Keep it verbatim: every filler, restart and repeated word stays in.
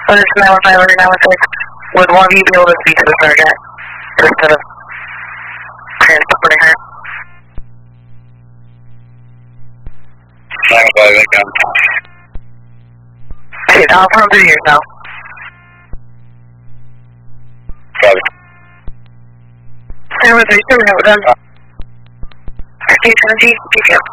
So this nine one five or nine one six, would one of you be able to speak to the sergeant instead of transporting her? nine one five, again. Okay, I'll come through yours now. Copy. nine one three, two, we have it done. Station G, G P M.